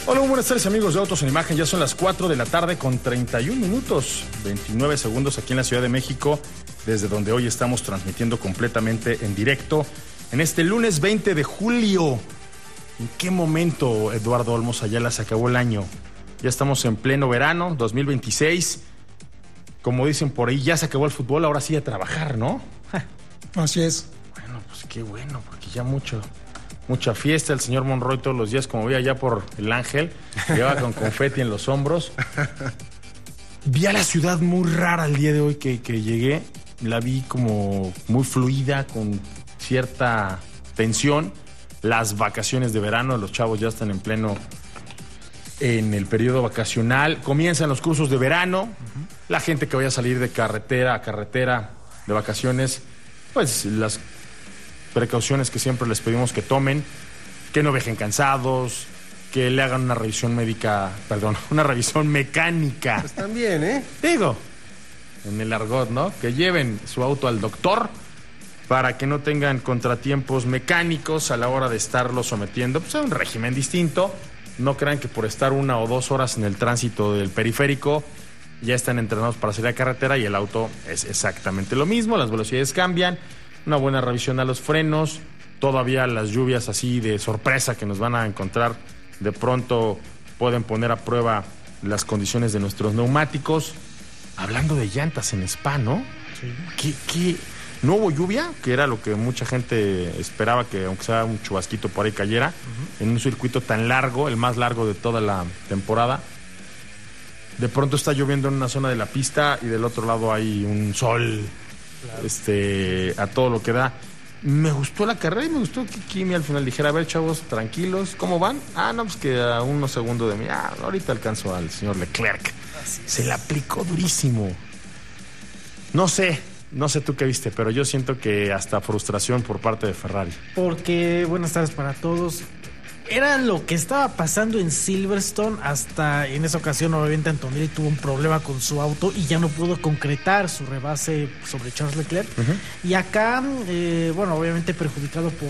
Hola, buenas tardes amigos de Autos en Imagen. Ya son las 4 de la tarde con 31 minutos, 29 segundos aquí en la Ciudad de México, desde donde hoy estamos transmitiendo completamente en directo en este lunes 20 de julio. ¿En qué momento, Eduardo Olmos Ayala, se acabó el año? Ya estamos en pleno verano, 2026. Como dicen por ahí, ya se acabó el fútbol, ahora sí a trabajar, ¿no? Así es. Bueno, pues qué bueno, porque ya mucha fiesta. El señor Monroy todos los días, como vi allá por el Ángel, lleva con confeti en los hombros. Vi a la ciudad muy rara el día de hoy que llegué. La vi como muy fluida, con cierta tensión. Las vacaciones de verano, los chavos ya están en el periodo vacacional. Comienzan los cursos de verano. La gente que vaya a salir de carretera a carretera de vacaciones, pues las precauciones que siempre les pedimos que tomen, que no viajen cansados, que le hagan una revisión mecánica. Pues también, ¿eh? Digo, en el argot, ¿no? Que lleven su auto al doctor para que no tengan contratiempos mecánicos a la hora de estarlo sometiendo pues, a un régimen distinto. No crean que por estar 1 o 2 horas en el tránsito del periférico ya están entrenados para salir a carretera, y el auto es exactamente lo mismo. Las velocidades cambian, una buena revisión a los frenos, todavía las lluvias así de sorpresa que nos van a encontrar de pronto pueden poner a prueba las condiciones de nuestros neumáticos. Hablando de llantas en Spa, ¿no? Sí. ¿No hubo lluvia? Que era lo que mucha gente esperaba, que aunque sea un chubasquito por ahí cayera, en un circuito tan largo, el más largo de toda la temporada. De pronto está lloviendo en una zona de la pista y del otro lado hay un sol, claro, a todo lo que da. Me gustó la carrera y me gustó que Kimi al final dijera: a ver, chavos, tranquilos, ¿cómo van? No, pues que a unos segundos de mí. Ahorita alcanzo al señor Leclerc. Se la aplicó durísimo. No sé tú qué viste, pero yo siento que hasta frustración por parte de Ferrari. Porque, buenas tardes para todos. Era lo que estaba pasando en Silverstone. Hasta en esa ocasión, obviamente, Antonelli tuvo un problema con su auto y ya no pudo concretar su rebase sobre Charles Leclerc. Y acá, obviamente perjudicado por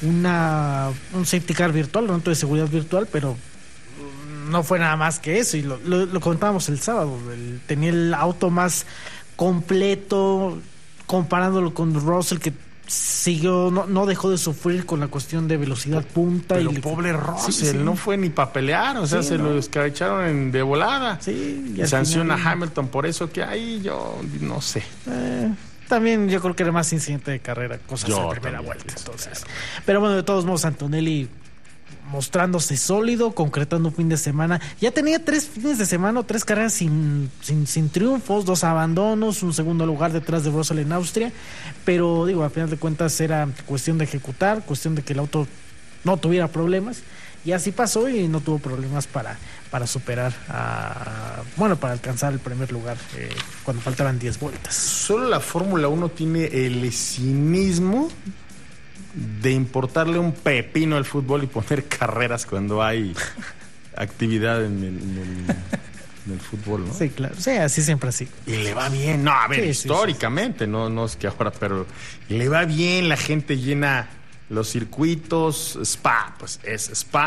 un safety car virtual, un auto de seguridad virtual, pero no fue nada más que eso. Y lo comentábamos el sábado. Tenía el auto más completo, comparándolo con Russell, que siguió, no dejó de sufrir con la cuestión de velocidad punta. Pero pobre Russell, no fue ni para pelear, se lo escabecharon de volada. Sí, y sanciona a Hamilton por eso, que ahí yo no sé. También yo creo que era más incidente de carrera, cosas de primera vuelta. Entonces. Claro. Pero bueno, de todos modos, Antonelli mostrándose sólido, concretando un fin de semana. Ya tenía 3 fines de semana, 3 carreras sin triunfos, 2 abandonos, un segundo lugar detrás de Russell en Austria. Pero a final de cuentas era cuestión de ejecutar, cuestión de que el auto no tuviera problemas. Y así pasó, y no tuvo problemas para superar para alcanzar el primer lugar cuando faltaban 10 vueltas. Solo la Fórmula 1 tiene el cinismo de importarle un pepino al fútbol y poner carreras cuando hay actividad en el fútbol, ¿no? Sí, claro. Sí, así siempre así. Y le va bien. No, a ver, históricamente, sí. No es que ahora, pero le va bien, la gente llena los circuitos. Spa, pues es Spa.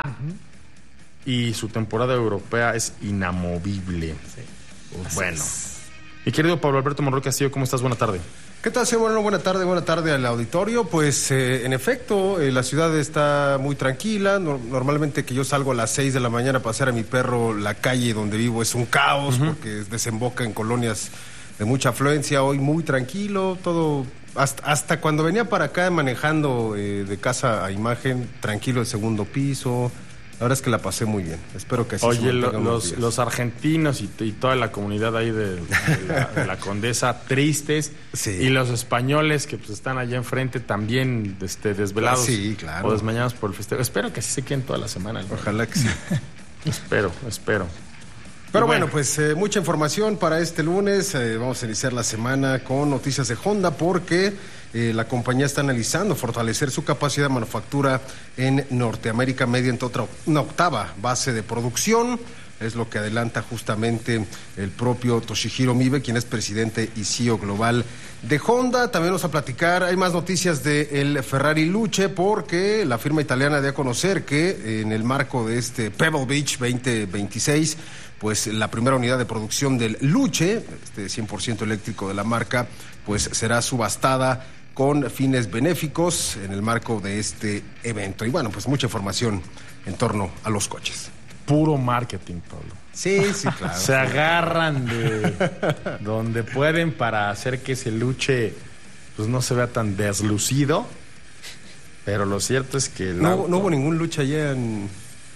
Y su temporada europea es inamovible. Sí. Pues bueno. Mi querido Pablo Alberto Monroy Castillo, ¿cómo estás? Buena tarde. ¿Qué tal? Sí, bueno, buena tarde al auditorio. Pues en efecto, la ciudad está muy tranquila. Normalmente que yo salgo a las 6 de la mañana a pasear a mi perro, la calle donde vivo es un caos, porque desemboca en colonias de mucha afluencia. Hoy muy tranquilo, todo, hasta cuando venía para acá manejando de casa a Imagen, tranquilo el segundo piso. La verdad es que la pasé muy bien. Espero que así se mantenga los argentinos y toda la comunidad ahí de la Condesa tristes. Sí. Y los españoles que pues están allá enfrente también desvelados. Sí, claro. O desmañados por el festejo. Espero que así se queden toda la semana, ¿no? Ojalá que sí. Espero. Pero bueno, pues mucha información para este lunes. Vamos a iniciar la semana con noticias de Honda, porque la compañía está analizando fortalecer su capacidad de manufactura en Norteamérica mediante una octava base de producción. es lo que adelanta justamente el propio Toshihiro Mibe, quien es presidente y CEO global de Honda. También vamos a platicar, hay más noticias del Ferrari Luce, porque la firma italiana dio a conocer que en el marco de este Pebble Beach 2026, pues la primera unidad de producción del Luce, 100% eléctrico de la marca, pues será subastada con fines benéficos en el marco de este evento. Y bueno, pues mucha información en torno a los coches. Puro marketing, Pablo. Sí, claro. Se agarran de donde pueden para hacer que ese Luche pues no se vea tan deslucido. Pero lo cierto es que no hubo ningún Luche allá en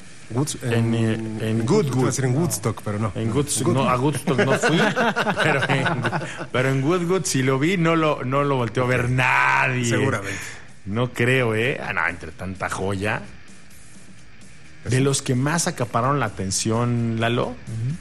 Goodwood. En Woodstock, pero no. En Woodstock, no, a Woodstock no fui, pero en Goodwood si lo vi, no lo volteó a ver nadie. Seguramente. No creo, entre tanta joya. De los que más acapararon la atención, Lalo,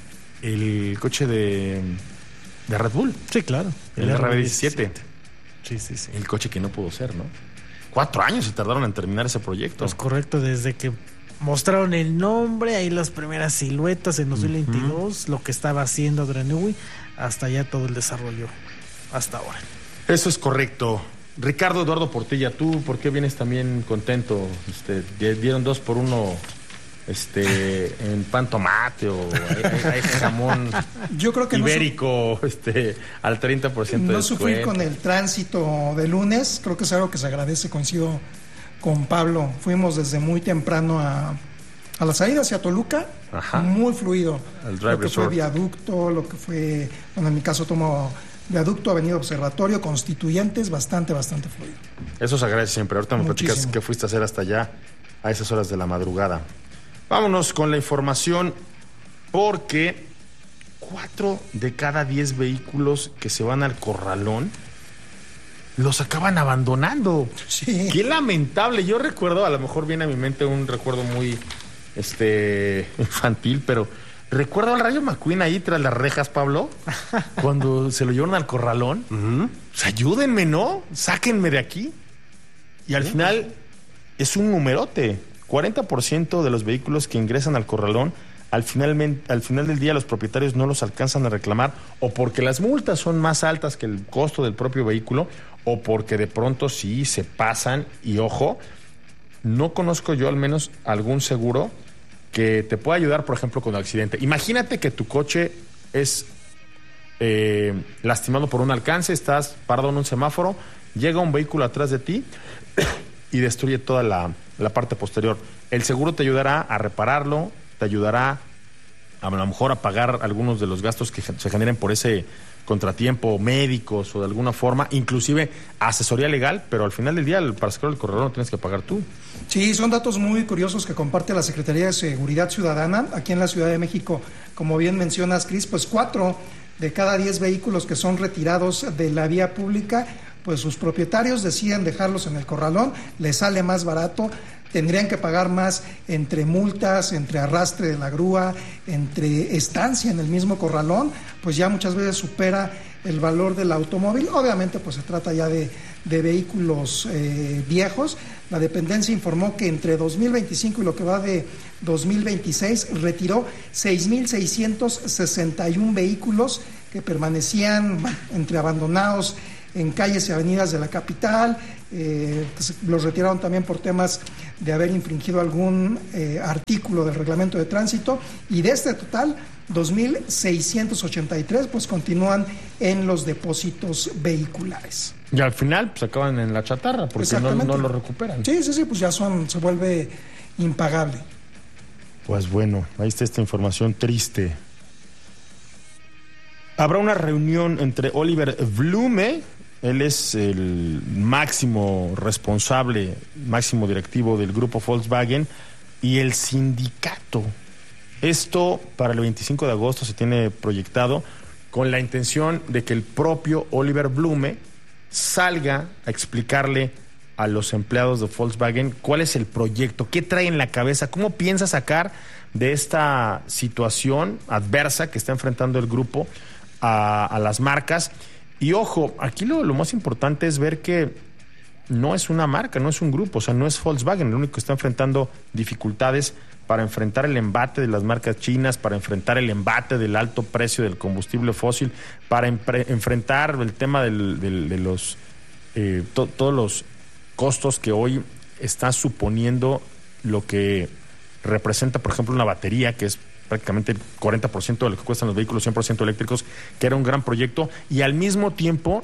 el coche de Red Bull. Sí, claro. El RB17. Sí. El coche que no pudo ser, ¿no? 4 años se tardaron en terminar ese proyecto. Pues correcto, desde que mostraron el nombre, ahí las primeras siluetas en 2022, lo que estaba haciendo Adrian Newey, hasta ya todo el desarrollo, hasta ahora. Eso es correcto. Ricardo Eduardo Portilla, ¿tú por qué vienes también contento? Dieron 2 por 1 en pan tomate o hay jamón yo creo que ibérico al 30%. No sufrí con el tránsito de lunes, creo que es algo que se agradece, coincido con Pablo. Fuimos desde muy temprano a la salida hacia Toluca. Ajá. Muy fluido. Lo que fue viaducto, lo que fue, bueno, en mi caso tomo viaducto, avenida Observatorio, Constituyentes, bastante fluido. Eso se agradece siempre. Ahorita me Muchísimo. platicas qué fuiste a hacer hasta allá a esas horas de la madrugada. Vámonos con la información, porque 4 de cada 10 vehículos que se van al corralón los acaban abandonando. Sí. Qué lamentable. Yo recuerdo, a lo mejor viene a mi mente un recuerdo muy infantil, pero recuerdo al Rayo McQueen ahí tras las rejas, Pablo, cuando se lo llevaron al corralón. Pues ayúdenme, ¿no? Sáquenme de aquí. Y al final es un numerote. 40% de los vehículos que ingresan al corralón, al final del día los propietarios no los alcanzan a reclamar, o porque las multas son más altas que el costo del propio vehículo, o porque de pronto sí se pasan. Y ojo, no conozco yo al menos algún seguro que te pueda ayudar, por ejemplo, con un accidente. Imagínate que tu coche es lastimado por un alcance, estás parado en un semáforo, llega un vehículo atrás de ti y destruye toda la parte posterior. El seguro te ayudará a repararlo, te ayudará a lo mejor a pagar algunos de los gastos que se generen por ese contratiempo, médicos o de alguna forma, inclusive asesoría legal, pero al final del día para sacar el corralón lo tienes que pagar tú. Sí, son datos muy curiosos que comparte la Secretaría de Seguridad Ciudadana aquí en la Ciudad de México. Como bien mencionas, Cris, pues 4 de cada 10 vehículos que son retirados de la vía pública, pues sus propietarios deciden dejarlos en el corralón, les sale más barato, tendrían que pagar más entre multas, entre arrastre de la grúa, entre estancia en el mismo corralón, pues ya muchas veces supera el valor del automóvil. Obviamente pues se trata ya de vehículos viejos. La dependencia informó que entre 2025 y lo que va de 2026 retiró 6,661 vehículos que permanecían entre abandonados en calles y avenidas de la capital. Los retiraron también por temas de haber infringido algún artículo del reglamento de tránsito, y de este total 2,683 pues continúan en los depósitos vehiculares. Y al final pues acaban en la chatarra porque no lo recuperan. Sí, pues ya se vuelve impagable. Pues bueno, ahí está esta información triste. Habrá una reunión entre Oliver Blume, él es el máximo responsable, máximo directivo del grupo Volkswagen, y el sindicato. Esto para el 25 de agosto se tiene proyectado con la intención de que el propio Oliver Blume salga a explicarle a los empleados de Volkswagen cuál es el proyecto, qué trae en la cabeza, cómo piensa sacar de esta situación adversa que está enfrentando el grupo a las marcas. Y ojo, aquí lo más importante es ver que no es una marca, no es un grupo, o sea, no es Volkswagen, el único que está enfrentando dificultades para enfrentar el embate de las marcas chinas, para enfrentar el embate del alto precio del combustible fósil, para enfrentar el tema de los todos los costos que hoy está suponiendo lo que representa, por ejemplo, una batería, que es prácticamente el 40% de lo que cuestan los vehículos 100% eléctricos, que era un gran proyecto, y al mismo tiempo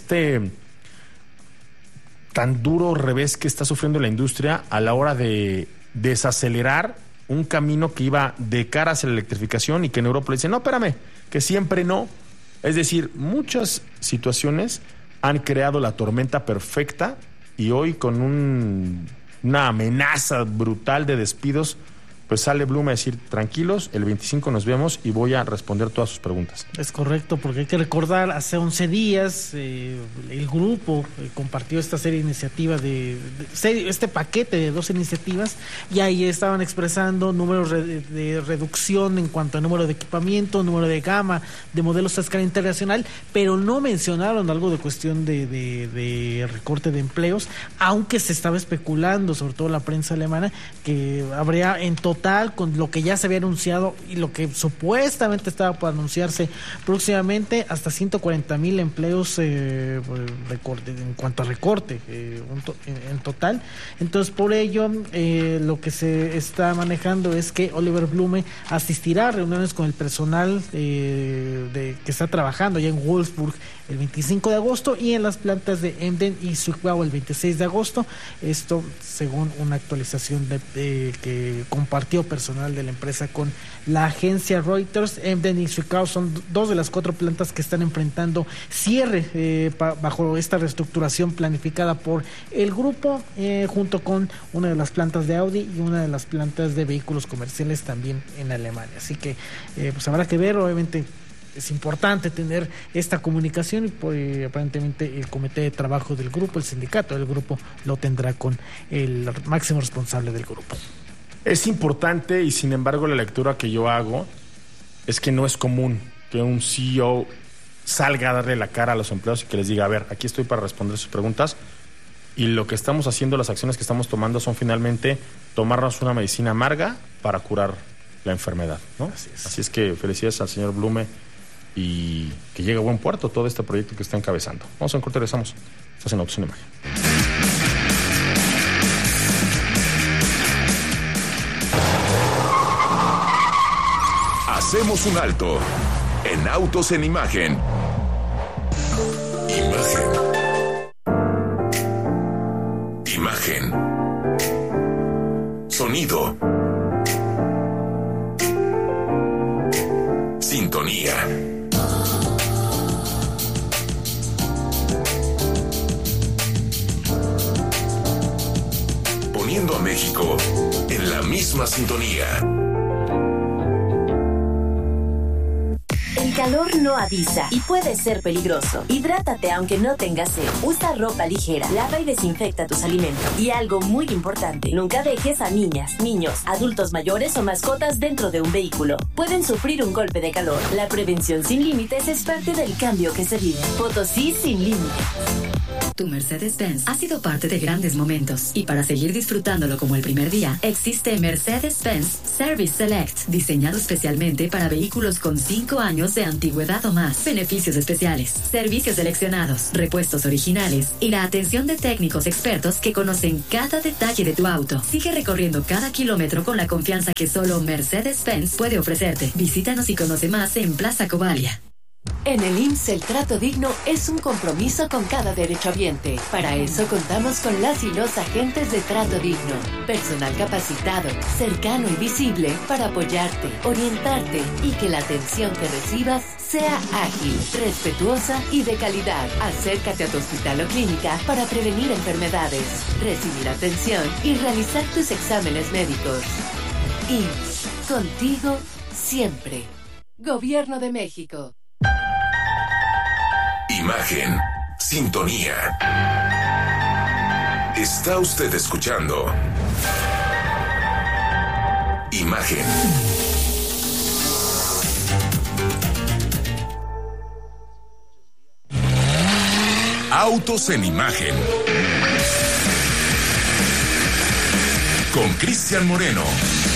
tan duro revés que está sufriendo la industria a la hora de desacelerar un camino que iba de cara hacia la electrificación, y que en Europa le dicen, no, espérame, que siempre no. Es decir, muchas situaciones han creado la tormenta perfecta, y hoy con una amenaza brutal de despidos, pues sale Blume a decir, tranquilos, el 25 nos vemos y voy a responder todas sus preguntas. Es correcto, porque hay que recordar, hace 11 días el grupo compartió esta serie de iniciativas, este paquete de 2 iniciativas, y ahí estaban expresando números de reducción en cuanto a número de equipamiento, número de gama, de modelos a escala internacional, pero no mencionaron algo de cuestión de recorte de empleos, aunque se estaba especulando, sobre todo la prensa alemana, que habría en total, con lo que ya se había anunciado y lo que supuestamente estaba por anunciarse próximamente, hasta 140,000 empleos en cuanto a recorte en total. Entonces, por ello, lo que se está manejando es que Oliver Blume asistirá a reuniones con el personal que está trabajando allá en Wolfsburg el 25 de agosto y en las plantas de Emden y Zwickau el 26 de agosto. Esto según una actualización que compartió personal de la empresa con la agencia Reuters. Emden y Zwickau son 2 de las 4 plantas que están enfrentando cierre bajo esta reestructuración planificada por el grupo, junto con una de las plantas de Audi y una de las plantas de vehículos comerciales también en Alemania. Así que pues habrá que ver. Obviamente es importante tener esta comunicación, y aparentemente el comité de trabajo del grupo, el sindicato del grupo, lo tendrá con el máximo responsable del grupo. Es importante, y sin embargo la lectura que yo hago es que no es común que un CEO salga a darle la cara a los empleados y que les diga, a ver, aquí estoy para responder sus preguntas, y lo que estamos haciendo, las acciones que estamos tomando son finalmente tomarnos una medicina amarga para curar la enfermedad, ¿no? Así es que felicidades al señor Blume y que llegue a buen puerto todo este proyecto que está encabezando. Vamos a un corte, regresamos. Estás en Autos en Imagen. Hacemos un alto en Autos en Imagen. Imagen. Sonido. Sintonía. Poniendo a México en la misma sintonía. El calor no avisa y puede ser peligroso. Hidrátate aunque no tengas sed. Usa ropa ligera, lava y desinfecta tus alimentos. Y algo muy importante, nunca dejes a niñas, niños, adultos mayores o mascotas dentro de un vehículo. Pueden sufrir un golpe de calor. La prevención sin límites es parte del cambio que se vive. Potosí sin límites. Tu Mercedes-Benz ha sido parte de grandes momentos, y para seguir disfrutándolo como el primer día, existe Mercedes-Benz Service Select, diseñado especialmente para vehículos con 5 años de antigüedad o más. Beneficios especiales, servicios seleccionados, repuestos originales y la atención de técnicos expertos que conocen cada detalle de tu auto. Sigue recorriendo cada kilómetro con la confianza que solo Mercedes-Benz puede ofrecerte. Visítanos y conoce más en Plaza Covalia. En el IMSS el trato digno es un compromiso con cada derechohabiente. Para eso contamos con las y los agentes de trato digno. Personal capacitado, cercano y visible para apoyarte, orientarte y que la atención que recibas sea ágil, respetuosa y de calidad. Acércate a tu hospital o clínica para prevenir enfermedades, recibir atención y realizar tus exámenes médicos. IMSS, contigo siempre. Gobierno de México. Imagen, sintonía. Está usted escuchando Imagen. Autos en Imagen. con Cristian Moreno.